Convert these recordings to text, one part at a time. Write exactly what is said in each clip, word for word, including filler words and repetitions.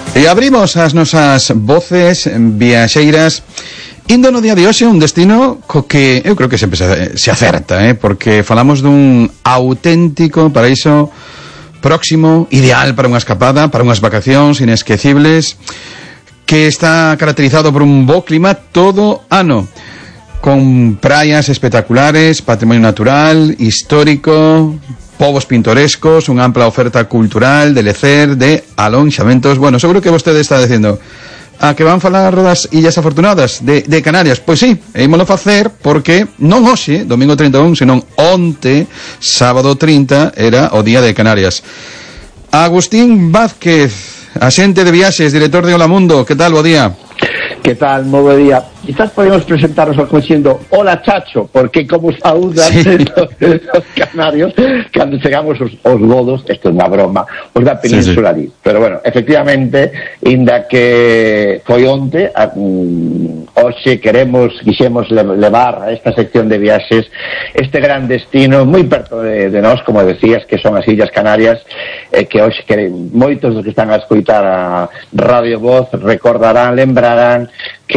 E abrimos as nosas voces viaxeiras indo no día de hoxe un destino co que eu creo que sempre se, se acerta, eh? Porque falamos dun auténtico paraíso próximo, ideal para unha escapada, para unhas vacacións inesquecibles, que está caracterizado por un bo clima todo ano, con praias espectaculares, patrimonio natural, histórico, povos pintorescos, unha ampla oferta cultural, de lecer, de alonxamentos. Bueno, seguro que vostede está dicindo a que van falar das Illas Afortunadas de, de Canarias. Pois sí, ímolo facer porque non hoxe, domingo trinta e un, senón onte, sábado trinta, era o día de Canarias. Agustín Vázquez, axente de viaxes, director de Hola Mundo, que tal, bo día? Que tal, moi bo día. Quizás podemos presentarnos como diciendo hola Chacho, porque como saúdan sí. los, los canarios cando chegamos os, os godos, isto é unha broma, os da península sí, sí. Pero bueno, efectivamente, inda que foi onte, a, um, hoxe queremos, quixemos levar a esta sección de viaxes este gran destino moi perto de, de nós, como decías, que son as Illas Canarias, eh, que hoxe que moitos dos que están a escoitar a Radio Voz recordarán, lembrarán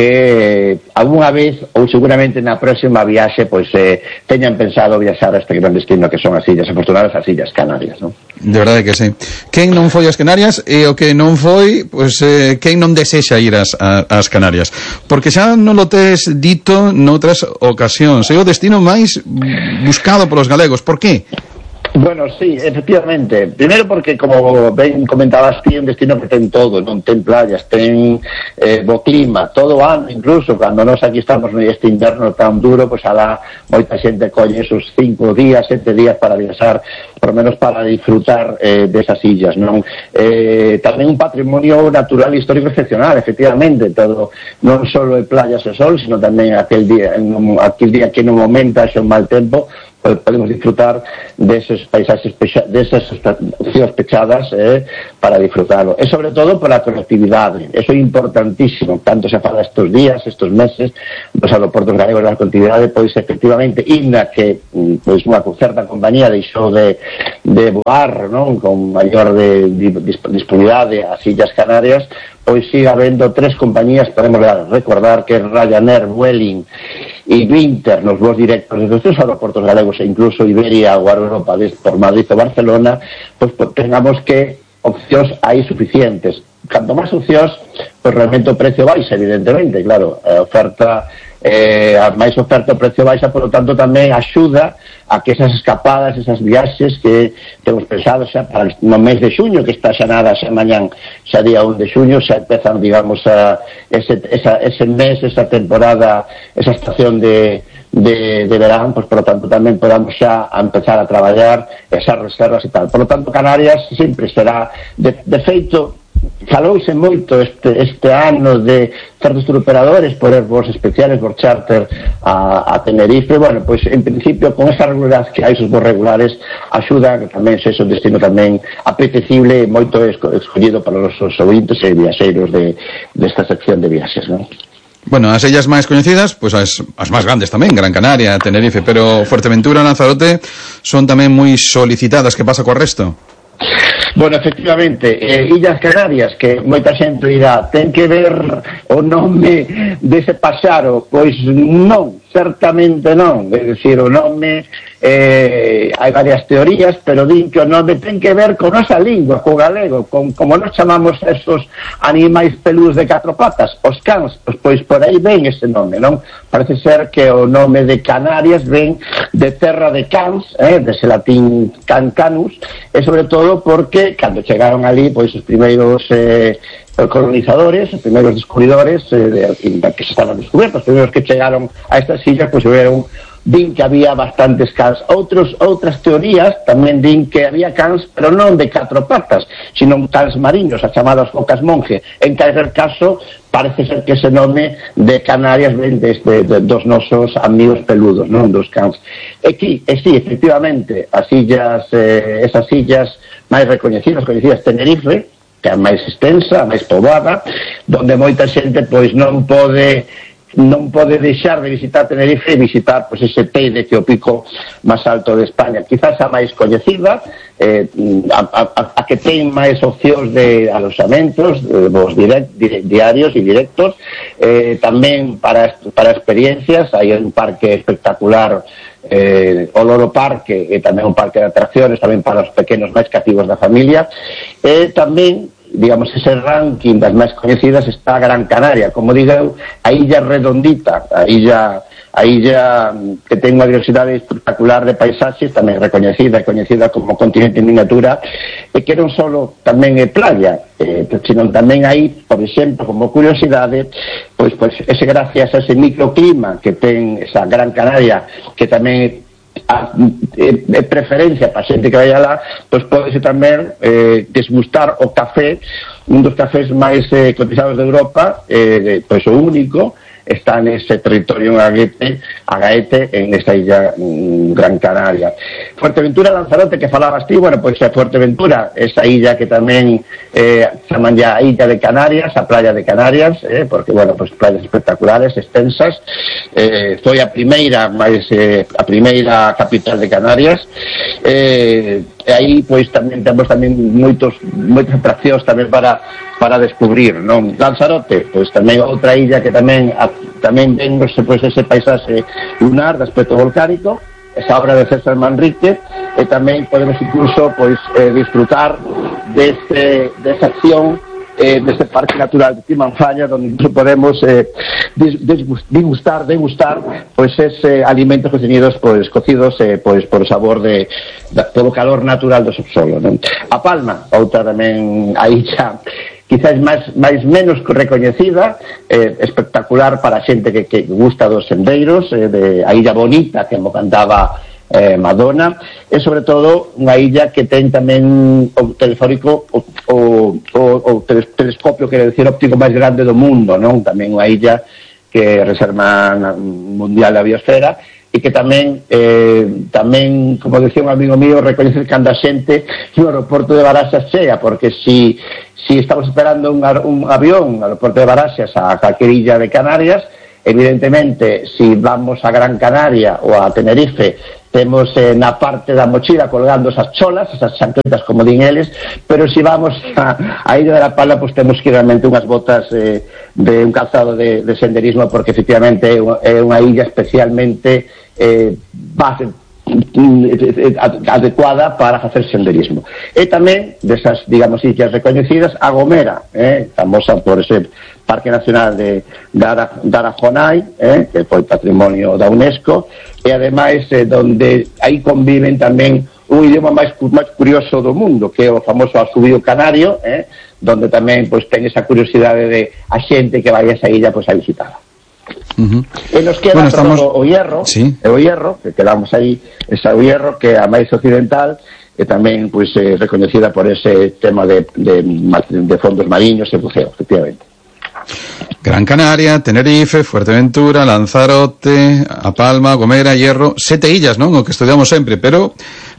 que algunha vez ou seguramente na próxima viaxe pois eh, teñan pensado viaxar a este gran destino que son as Illas Afortunadas, as Illas Canarias, non? De verdade que sí. Quen non foi ás Canarias e o que non foi, pois eh, quen non desexa ir ás, ás Canarias? Porque xa non lo tes dito noutras ocasións, é o destino máis buscado polos galegos. Por que? Bueno, sí, efectivamente. Primero porque, como ben comentabas ti, un destino que ten todo, non ten playas, ten eh, bo clima, todo o ano, incluso cando nós aquí estamos neste inverno tan duro, pois alá moita xente colle esos cinco días, sete días para viaxar, por lo menos para disfrutar eh, desas illas, non? Eh, tamén un patrimonio natural e histórico excepcional, efectivamente, todo, non só de playas e sol, sino tamén aquel día, en, aquel día que non aumenta xe un mal tempo, podemos disfrutar deses paisaxes pecha, desas estacións pechadas eh, para disfrutarlo, e sobre todo por a conectividade. Eso é importantísimo, tanto se fala estes días, estes meses dos aeroportos galegos da conectividade, pois efectivamente, inda que pois unha certa compañía deixou de, de voar, non, con maior de, de, de disponibilidade ás Illas Canarias, pois siga habendo tres compañías, podemos recordar que Ryanair, Vueling e Vinter nos voos directos desde os tres aeroportos galegos e incluso Iberia ou Europa por Madrid ou Barcelona, pois tengamos que opcións aí suficientes. Canto máis opcións, pois realmente o precio baixa, evidentemente, claro, a oferta eh, a máis oferta o precio baixa, por lo tanto tamén axuda a que esas escapadas, esas viaxes que temos pensado xa para no mes de xuño, que está xa nada, xa mañán, xa día un de xuño, xa empezan, digamos, a ese, esa, ese mes, esa temporada, esa estación de de, de verán, pois, por lo tanto, tamén podamos xa a empezar a traballar esas reservas e tal. Por lo tanto, Canarias sempre será, de, de feito, falouse moito este, este ano de certos turoperadores poder voos especiales, por charter a, a Tenerife. Bueno, pois en principio con esa regularidade que hai, esos voos regulares axuda que tamén se un destino tamén apetecible e moito escollido para os ouvintes e viaxeiros de desta sección de viaxes, non? Bueno, as illas máis coñecidas, pois as, as máis grandes tamén, Gran Canaria, Tenerife, pero Fuerteventura, Lanzarote son tamén moi solicitadas. Que pasa co resto? Bueno, efectivamente, eh, Illas Canarias, que moita xente dirá, ten que ver o nome dese paxaro, pois non, certamente non, é dicir, o nome eh, hai varias teorías, pero din que o nome ten que ver con nosa lingua, co galego, con, como nos chamamos esos animais peludos de catro patas, os cans, pois, pois por aí ven ese nome, non? Parece ser que o nome de Canarias ven de terra de cans, eh, dese latín can canus, e sobre todo porque cando chegaron ali, pois os primeiros eh, colonizadores, os primeiros descubridores eh, de, que se estaban descubiertos, os primeiros que chegaron a estas illas, pois vieron, din que había bastantes cans. Outros, outras teorías tamén din que había cans, pero non de catro patas, sino cans mariños, as chamadas focas monje. En calquer caso, parece ser que ese nome de Canarias ven desde de, dos nosos amigos peludos, non, dos cans. E aquí, e sí, efectivamente, as illas, eh, esas illas máis recoñecidas, coñecidas, Tenerife, que é a máis extensa, a máis poboada, donde moita xente pois non pode non pode deixar de visitar Tenerife e visitar pois, ese Teide, que é o pico máis alto de España, quizás a máis coñecida, eh, a, a, a que ten máis opcións de alojamentos, eh, vos direct, di, diarios e directos, eh, tamén para, para experiencias. Hai un parque espectacular, eh, o Loro Parque, e tamén un parque de atracciones tamén para os pequenos máis cativos da familia. E tamén, digamos, ese ranking das máis coñecidas está Gran Canaria, como digo, a illa redondita, a illa, a illa que ten unha diversidade espectacular de paisaxes, tamén recoñecida e coñecida como continente en miniatura, e que non só tamén é playa, eh, senón tamén hai, por exemplo, como curiosidade, pois, pois ese gracias a ese microclima que ten esa Gran Canaria, que tamén a eh, preferencia para xente que vai alá, pois pode tamén eh, desgustar o café, un dos cafés máis eh, cotizados de Europa, eh, pois o único, está nese territorio en Agaete, Agaete en esta illa mm, Gran Canaria. Fuerteventura, Lanzarote, que falabas ti, bueno, pois é Fuerteventura, esa illa que tamén eh, chaman ya a illa de Canarias, a playa de Canarias, eh, porque, bueno, pois playas espectaculares, extensas, eh, foi a primeira, máis eh, a primeira capital de Canarias, eh, e aí, pois, tamén temos tamén moitos, moitas atraccións tamén para para descubrir, non? Lanzarote, pois tamén outra illa que tamén a, tamén ven pois, ese paisaxe lunar de aspecto volcánico, esa obra de César Manrique, e tamén podemos incluso pois eh, disfrutar deste, desa acción eh, deste parque natural de Timanfaya, donde podemos eh, degustar, degustar pois ese alimentos cocidos, pois cocidos eh, pois por sabor de, de todo o calor natural do subsolo, non? A Palma, outra tamén a illa quizás máis, máis menos recoñecida, eh, espectacular para a xente que, que gusta dos sendeiros, eh, de a illa bonita, que mo cantaba eh, Madonna, e sobre todo unha illa que ten tamén o telefónico, o, o, o, o telescopio, quero decir, óptico máis grande do mundo, non? Tamén unha illa que é reserva mundial da biosfera, e que tamén, eh, tamén, como decía un amigo mío, recoñece cando a xente no aeroporto de Baraxas chega, porque si, si estamos esperando un, un avión no aeroporto de Baraxas a calquer illa de Canarias, evidentemente, si vamos a Gran Canaria ou a Tenerife, temos eh, na parte da mochila colgando esas cholas, esas chancletas como din eles, pero si vamos a, a Illa de la Palma, pues temos que ir realmente unhas botas eh, de un calzado de, de senderismo, porque efectivamente é unha illa especialmente eh, base, adecuada para facer senderismo. E tamén desas, digamos, illas recoñecidas, a Gomera, eh, famosa por ese Parque Nacional de Darajonai, eh, que foi patrimonio da UNESCO, e ademais eh, donde aí conviven tamén un idioma máis, máis curioso do mundo, que é o famoso asubío canario, eh, donde tamén pois, ten esa curiosidade de a xente que vai a esa illa pois, a visitarla. Uh-huh. E nos queda bueno, estamos... o, o Hierro, sí. o Hierro, que quedamos aí, esa o Hierro, que é a máis occidental, e tamén pois, eh, recoñecida por ese tema de, de, de fondos mariños e buceo, efectivamente. Gran Canaria, Tenerife, Fuerteventura, Lanzarote, A Palma, Gomera, Hierro, sete illas, non? O que estudiamos sempre, pero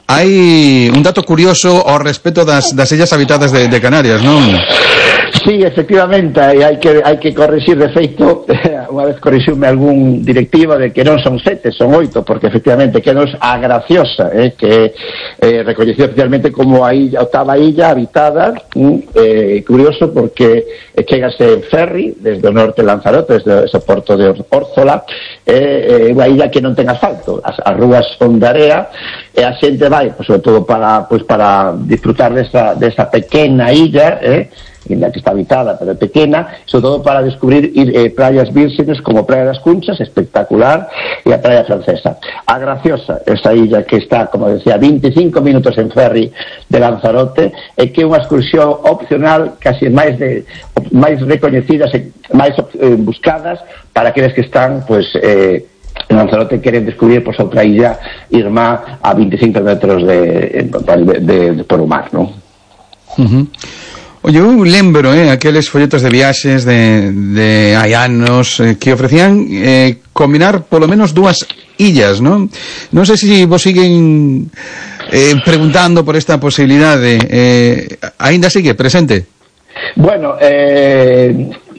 hai un dato curioso ao respecto das, das illas habitadas de, de Canarias, non? Sí, efectivamente, hai que, hai que corrixir, de feito, unha vez corrixiume algún directivo de que non son sete, son oito, porque efectivamente que nos a Graciosa, eh, que é eh, recoñecida oficialmente como a illa, octava illa habitada, eh, curioso porque eh, chegase en ferry desde o norte de Lanzarote, desde ese porto de Órzola, é eh, unha illa que non ten asfalto, as, as rúas son de area, e a xente vai, pues, sobre todo para, pues, para disfrutar desa, desa pequena illa, eh, que está habitada, pero pequena, sobre todo para descubrir eh, playas vírgenes como Praia das Cunchas, espectacular, e a Praia Francesa. A Graciosa, esa illa que está, como decía, veinticinco minutos en ferry de Lanzarote, e que é unha excursión opcional, casi máis de máis recoñecidas e máis eh, buscadas para aqueles que están, pues, eh, en Lanzarote, queren descubrir pues, outra illa irmá a veinticinco metros de, de, de, de por o mar, non? Uh-huh. Oye, eu lembro, eh, aqueles folletos de viaxes de, de hai anos eh, que ofrecían eh, combinar polo menos dúas illas, non? Non sei se vos siguen eh, preguntando por esta posibilidade, eh, aínda sigue presente? Bueno, eh...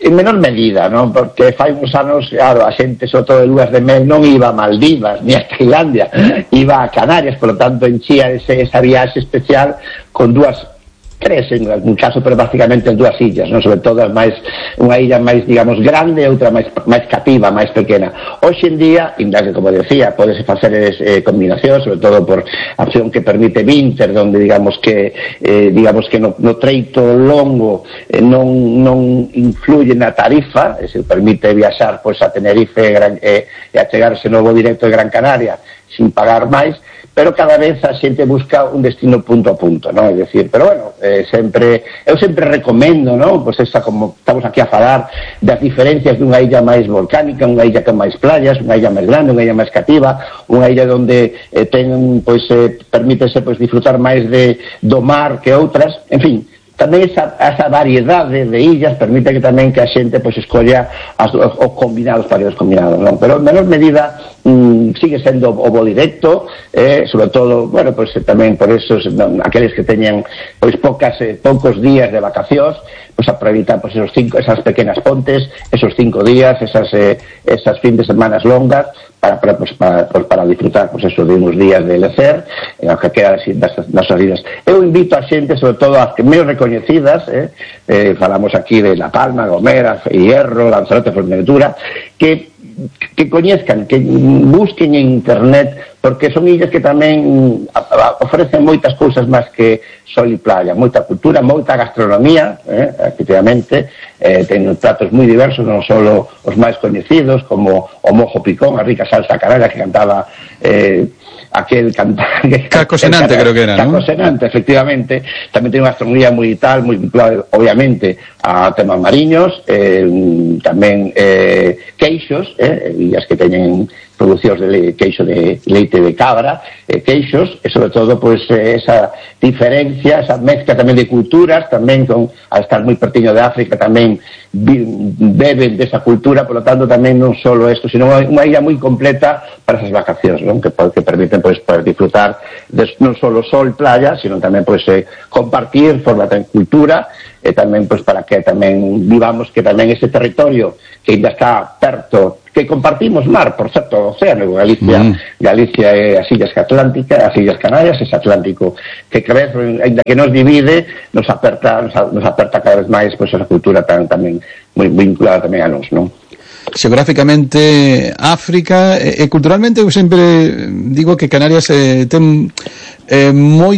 en menor medida, non? Porque fai uns anos, claro, a xente, sobre todo de luas de mel, non iba a Maldivas ni a Tailandia, iba a Canarias, por lo tanto enchía ese, esa viaxe especial con dúas, tres en un caso, pero básicamente en dúas illas, non? Sobre todo máis unha illa máis, digamos, grande e outra máis máis cativa, máis pequena. Hoxe en día, ainda que, como decía, podese facer eh, combinacións, sobre todo por a opción que permite Vinter, donde digamos que eh, digamos que no, no treito longo eh, non, non influye na tarifa, e se permite viaxar pois, a Tenerife gran, eh, e a chegarse novo directo de Gran Canaria sin pagar máis, pero cada vez a xente busca un destino punto a punto, non? É dicir, pero bueno, eh, sempre, eu sempre recomendo, non? Pois esa, como estamos aquí a falar, das diferencias dunha illa máis volcánica, unha illa con máis playas, unha illa máis grande, unha illa máis cativa, unha illa onde eh, ten, pois, eh, permítese, pois, disfrutar máis de, do mar que outras, en fin, tamén esa, esa variedade de illas permite que tamén que a xente pois escolla as, os, os combinados para os combinados, non? Pero en menor medida mm, sigue sendo o bo directo, eh, sobre todo, bueno, pois tamén por esos, non, aqueles que teñan pois pocas, eh, poucos días de vacacións, pois aproveitar pois esos cinco, esas pequenas pontes, esos cinco días, esas eh, esas fin de semanas longas para para pues, para, pues, para disfrutar pues eso de uns días de lecer, en o que queda das, das salidas. Eu invito a xente, sobre todo as que menos recoñecidas, eh, eh, falamos aquí de La Palma, Gomera, Hierro, Lanzarote, Fuerteventura, que que coñezcan, que busquen en internet, porque son illas que tamén ofrecen moitas cousas máis que sol e playa, moita cultura, moita gastronomía, eh, efectivamente, eh, ten tratos moi diversos, non só os máis coñecidos, como o mojo picón, a rica salsa canaria que cantaba eh, aquel cantante... Caco Senante, creo que era, Caco ¿no? Senante, efectivamente. Tamén ten unha gastronomía moi tal, moi vinculada, obviamente, a temas mariños, eh, tamén eh, queixos, eh, illas que teñen producións de le, queixo de leite de cabra, eh, queixos, e sobre todo, pois, eh, esa diferencia, esa mezcla tamén de culturas, tamén con, al estar moi pertiño de África, tamén beben desa cultura, por lo tanto, tamén non só isto, sino unha illa moi completa para esas vacacións, non? Que, que permiten, pois, poder disfrutar de, non só sol, playa, sino tamén, pois, eh, compartir, formar tamén cultura, e tamén, pois, para que tamén vivamos que tamén ese territorio que ainda está perto, que compartimos mar, por certo, océano, Galicia, mm. Galicia é as Illas Atlánticas, as Illas Canarias, ese Atlántico que cada vez, ainda que nos divide, nos aperta, nos, nos aperta cada vez máis pois, esa cultura tan, tamén moi vinculada tamén a nós, non? Xeográficamente África e, e culturalmente eu sempre digo que Canarias eh, ten eh,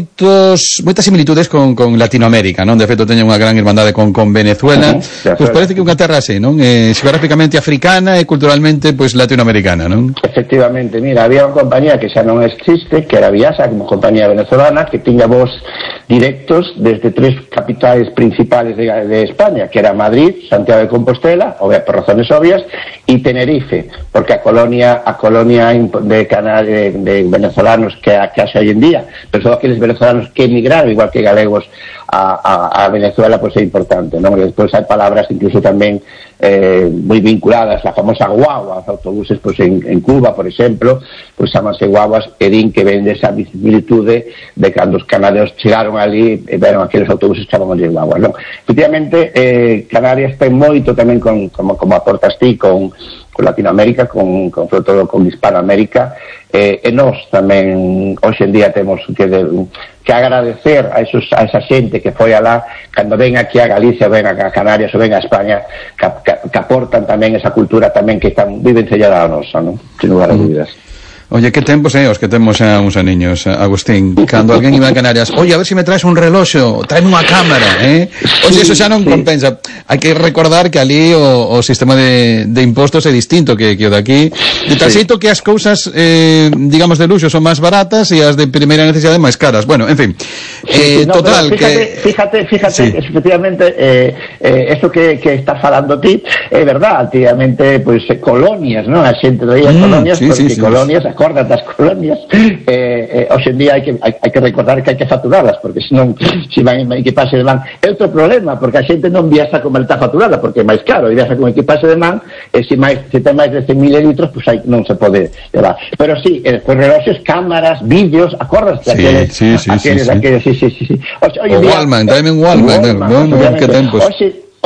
moitos moitas similitudes con, con Latinoamérica, non? De feito teñen unha gran irmandade con, con Venezuela, uh-huh, pois parece que unha terra así, non? Eh, xeográficamente africana e culturalmente pois latinoamericana, non? Efectivamente, mira, había unha compañía que xa non existe, que era Viasa, como compañía venezolana, que tiña voz directos desde tres capitales principales de, de España, que era Madrid, Santiago de Compostela, obvia, por razones obvias, y Tenerife, porque a colonia a colonia de, Cana, de, de venezolanos que, que hace hoy en día, pero son aqueles venezolanos que emigraron, igual que galegos, a, a, a Venezuela, pues é importante, ¿no? Despois hai palabras incluso tamén eh, moi vinculadas, a famosa guagua, os autobuses pues, en, en Cuba, por exemplo, pues chamanse guaguas, e din que ven esa similitude de cando os canarios chegaron ali e veron aqueles autobuses chamanse guaguas, non? Efectivamente, eh, Canarias ten moito tamén con, como, como aportas ti, con, con Latinoamérica, con, con, sobre todo con Hispanoamérica, eh, e nós tamén hoxe en día temos que, de, que agradecer a, esos, a esa xente que foi alá, cando ven aquí a Galicia, ven a Canarias ou ven a España, que, que, que aportan tamén esa cultura tamén que están viven sellada a nosa, non? Sin lugar a dúbidas. Oye, que tempos é os que temos a uns aniños, Agustín, cando alguén iba a Canarias, oye, a ver se si me traes un reloxo, traeme unha cámara, eh? Oye, eso xa non sí. compensa. Hai que recordar que ali o, o sistema de, de impostos é distinto que, que o de aquí, de tal sí. xeito que as cousas, eh, digamos, de luxo son máis baratas e as de primeira necesidade máis caras. Bueno, en fin, eh, sí, sí, no, total, fíjate, que... Fíjate, fíjate, sí. que efectivamente, eh, eh, eso que, que estás falando ti, é verdad, antiguamente, pues, colonias, ¿no? A xente traía mm, colonias, sí, porque sí, sí, colonias... Sí. Acordas das colonias, eh, eh, hoxe en día hai que, hai, hai que recordar que hai que facturarlas, porque senón se van en equipaxe de man é outro problema, porque a xente non viaxa como está facturada, porque é máis caro, e viaxa con equipaxe de man, e se, máis, se ten máis de cen mil litros, pues aí non se pode levar. Pero sí, eh, pues reloxes, cámaras, vídeos, acordas sí, aqueles, sí, sí, aqueles, sí, aqueles, sí, sí, sí, sí. Oxe, o Wallman, dame un Wallman, Wallman, no, no, que tempos. Oxe,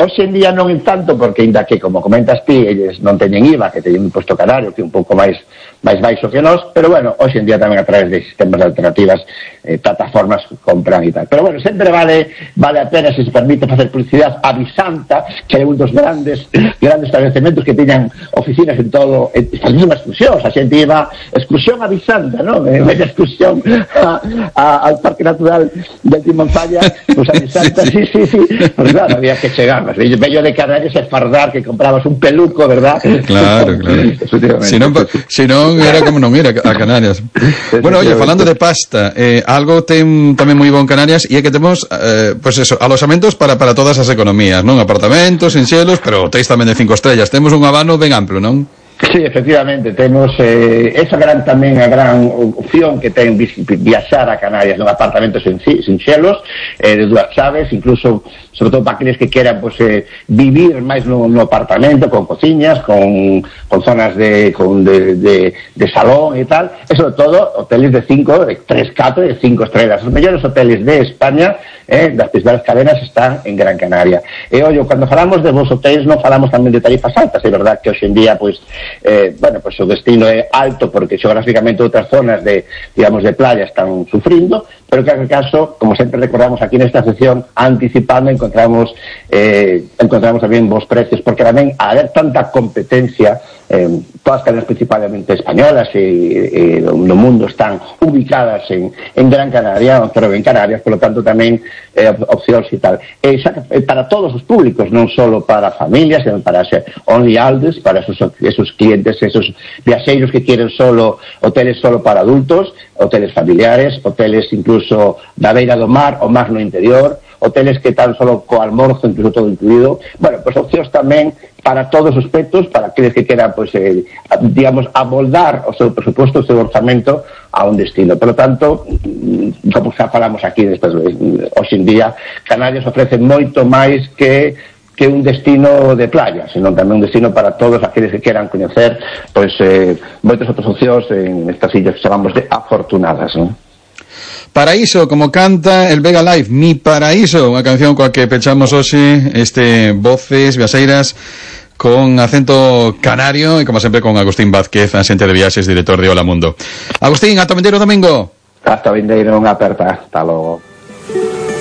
hoxe en día non en tanto, porque ainda que, como comentas ti, eles non teñen I V A, que teñen un imposto canario, que é un pouco máis máis baixo que nós, pero bueno, hoxe en día tamén a través de sistemas de alternativas, eh, plataformas compran e tal. Pero bueno, sempre vale vale a pena, se se permite, facer publicidade a Visanta, que é un dos grandes grandes establecementos que teñan oficinas en todo, en estas mismas excursións. A xente iba excursión a Visanta, non? En vez de excursión a, a, al Parque Natural del Timonfalla, pues a Visanta, sí, sí, sí, sí. Pues claro, había que chegar, mas bello de Canarias é fardar, que comprabas un peluco, verdad? Claro, claro. Si non, si non era como non ir a Canarias. Bueno, oye, falando de pasta, eh, algo ten tamén moi bon Canarias, e é que temos, eh, pues eso, alosamentos para, para todas as economías, non? Apartamentos, enxelos, pero hotéis tamén de cinco estrellas. Temos un abano ben amplo, non? Sí, efectivamente, temos eh, esa gran tamén a gran opción que ten viaxar a Canarias nun apartamento sin, sin xelos, eh, de dúas chaves, incluso, sobre todo para aqueles que queran pues, eh, vivir máis no, no apartamento, con cociñas, con, con zonas de, con de, de, de salón e tal, e sobre todo hoteles de cinco, de tres, catro e de cinco estrellas. Os mellores hoteles de España, eh, das principales cadenas, están en Gran Canaria. E, ollo, cando falamos de vos hoteles, non falamos tamén de tarifas altas, é verdad que hoxe en día, pois, Eh, bueno, pues o destino é alto porque xeográficamente outras zonas de, digamos, de playa están sufrindo, pero que en caso, como sempre recordamos aquí nesta sección, anticipando encontramos eh, encontramos tamén bons precios, porque tamén a haber tanta competencia, eh, todas as cadenas principalmente españolas e, e no mundo están ubicadas en, en Gran Canaria, pero en Canarias, por lo tanto tamén eh, opcións e tal. E xa, eh, para todos os públicos, non só para familias, sino para ser only alders, para esos, esos clientes, esos viaxeiros que quieren solo hoteles solo para adultos, hoteles familiares, hoteles incluso da beira do mar ou máis no interior, hoteles que tan solo co almorzo, incluso todo incluído. Bueno, pues opcións tamén para todos os aspectos, para aqueles que queran, pues, eh, digamos, amoldar o seu presupuesto, o seu orzamento a un destino. Por lo tanto, como xa falamos aquí, destas, hoxe en día, Canarias ofrece moito máis que que un destino de playa, sino tamén un destino para todos aqueles que queran coñecer, pois, eh, moitas outras opcións en estas illas que chamamos de afortunadas, non? Paraíso, como canta el Vega Live, Mi Paraíso, unha canción coa que pechamos hoxe este Voces Viaxeiras con acento canario e como sempre con Agustín Vázquez, axente de viaxes, director de Hola Mundo. Agustín, ata o vindeiro domingo. Hasta o vindeiro, unha aperta. Hasta logo.